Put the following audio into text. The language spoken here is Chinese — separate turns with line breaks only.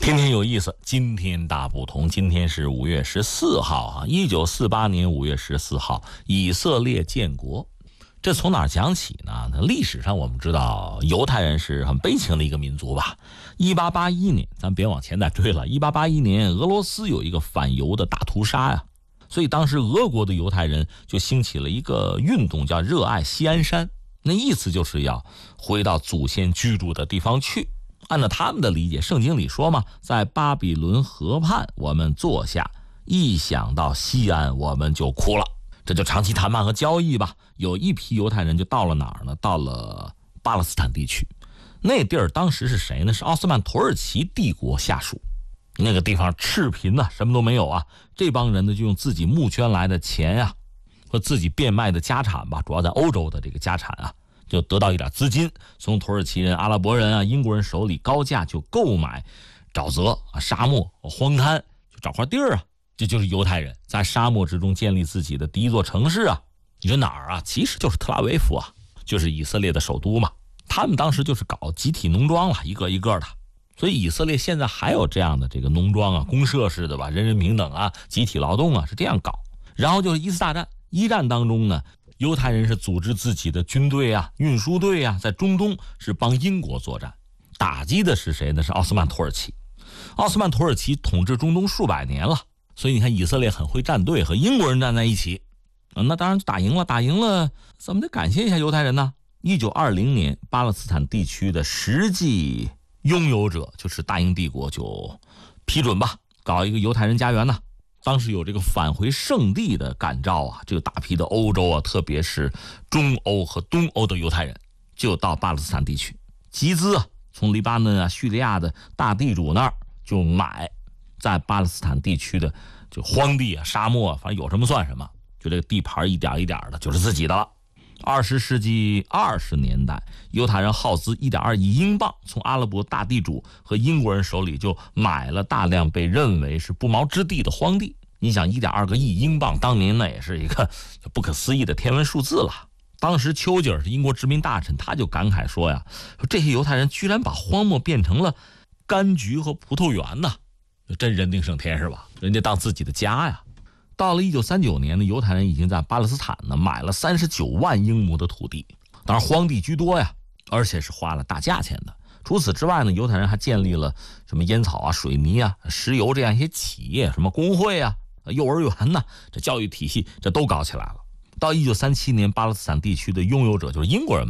天天有意思，今天大不同。今天是5月14号啊，1948年5月14号，以色列建国。这从哪儿讲起呢？历史上我们知道，犹太人是很悲情的一个民族吧。1881年，咱别往前再追了。1881年，俄罗斯有一个反犹的大屠杀呀，所以当时俄国的犹太人就兴起了一个运动，叫热爱锡安山。那意思就是要回到祖先居住的地方去。按照他们的理解，圣经里说嘛，在巴比伦河畔我们坐下，一想到西安我们就哭了。这就长期谈判和交易吧。有一批犹太人就到了哪儿呢？到了巴勒斯坦地区。那地儿当时是谁呢？是奥斯曼土耳其帝国下属。那个地方赤贫啊，什么都没有啊。这帮人呢就用自己募捐来的钱啊，和自己变卖的家产吧，主要在欧洲的这个家产啊，就得到一点资金，从土耳其人、阿拉伯人啊、英国人手里高价就购买沼泽啊、沙漠、荒滩，就找块地儿啊。这就是犹太人在沙漠之中建立自己的第一座城市啊。你说哪儿啊？其实就是特拉维夫啊，就是以色列的首都嘛。他们当时就是搞集体农庄了，一个一个的。所以以色列现在还有这样的这个农庄啊，公社式的吧，人人平等啊，集体劳动啊，是这样搞。然后就是一次大战，一战当中呢，犹太人是组织自己的军队啊、运输队啊，在中东是帮英国作战。打击的是谁呢？是奥斯曼土耳其。奥斯曼土耳其统治中东数百年了，所以你看以色列很会站队，和英国人站在一起。那当然打赢了，打赢了，咱们得感谢一下犹太人呢。1920年，巴勒斯坦地区的实际拥有者就是大英帝国就批准吧，搞一个犹太人家园呢。当时有这个返回圣地的感召啊，这个大批的欧洲啊，特别是中欧和东欧的犹太人，就到巴勒斯坦地区集资啊，从黎巴嫩啊、叙利亚的大地主那儿就买在巴勒斯坦地区的就荒地啊、沙漠啊，反正有什么算什么，就这个地盘一点一点的就是自己的了。20世纪20年代，犹太人耗资1.2亿英镑，从阿拉伯大地主和英国人手里就买了大量被认为是不毛之地的荒地。你想1.2个亿英镑，当年那也是一个不可思议的天文数字了。当时丘吉尔是英国殖民大臣，他就感慨说呀，说这些犹太人居然把荒漠变成了柑橘和葡萄园呢，真人定胜天是吧？人家当自己的家呀。到了1939年呢，犹太人已经在巴勒斯坦呢买了39万英亩的土地，当然荒地居多呀，而且是花了大价钱的。除此之外呢，犹太人还建立了什么烟草啊、水泥啊、石油这样一些企业，什么工会啊、幼儿园呢，这教育体系这都搞起来了。到1937年，巴勒斯坦地区的拥有者就是英国人。